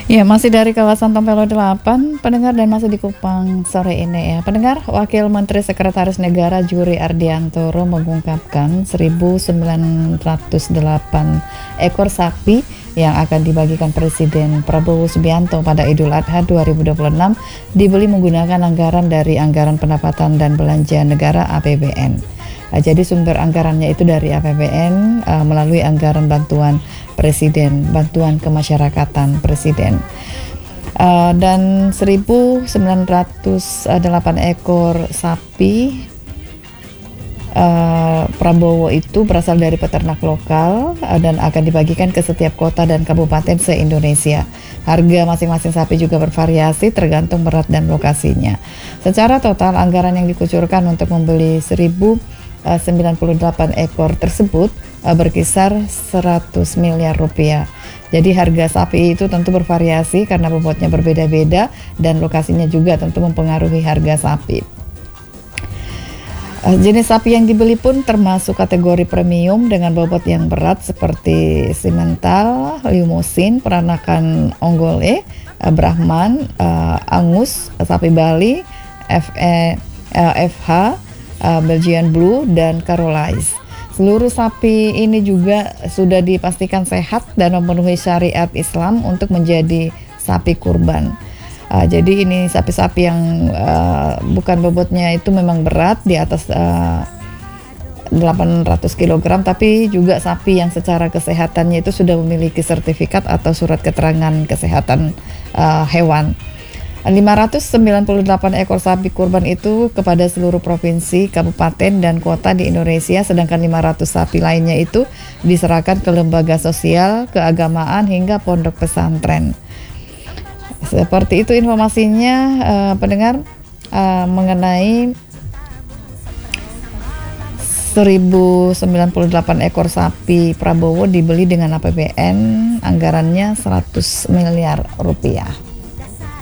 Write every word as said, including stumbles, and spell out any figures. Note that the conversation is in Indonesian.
Ya, masih dari kawasan Tempelo delapan, pendengar, dan masih di Kupang sore ini ya. Pendengar, Wakil Menteri Sekretaris Negara Juri Ardiantoro mengungkapkan seribu sembilan ratus delapan ekor sapi yang akan dibagikan Presiden Prabowo Subianto pada Idul Adha dua ribu dua puluh enam dibeli menggunakan anggaran dari Anggaran Pendapatan dan Belanja Negara A P B N. Nah, jadi sumber anggarannya itu dari A P B N uh, melalui anggaran bantuan Presiden, bantuan kemasyarakatan Presiden. Uh, dan seribu sembilan ratus delapan ekor sapi uh, Prabowo itu berasal dari peternak lokal uh, dan akan dibagikan ke setiap kota dan kabupaten se-Indonesia. Harga masing-masing sapi juga bervariasi tergantung berat dan lokasinya. Secara total anggaran yang dikucurkan untuk membeli seribu sembilan puluh delapan ekor tersebut uh, berkisar seratus miliar rupiah. Jadi harga sapi itu tentu bervariasi karena bobotnya berbeda-beda dan lokasinya juga tentu mempengaruhi harga sapi. Uh, jenis sapi yang dibeli pun termasuk kategori premium dengan bobot yang berat seperti Simmental, Limousin, peranakan Onggole, uh, Brahman, uh, Angus, sapi Bali, F E, uh, F H, Uh, Belgian Blue, dan Carolais. Seluruh sapi ini juga sudah dipastikan sehat dan memenuhi syariat Islam untuk menjadi sapi kurban. Uh, jadi ini sapi-sapi yang uh, bukan bobotnya itu memang berat di atas uh, delapan ratus kilogram, tapi juga sapi yang secara kesehatannya itu sudah memiliki sertifikat atau surat keterangan kesehatan uh, hewan. lima ratus sembilan puluh delapan ekor sapi kurban itu kepada seluruh provinsi, kabupaten, dan kota di Indonesia, sedangkan lima ratus sapi lainnya itu diserahkan ke lembaga sosial, keagamaan, hingga pondok pesantren. Seperti itu informasinya, uh, pendengar, uh, mengenai seribu sembilan puluh delapan ekor sapi Prabowo dibeli dengan A P B N, anggarannya seratus miliar rupiah.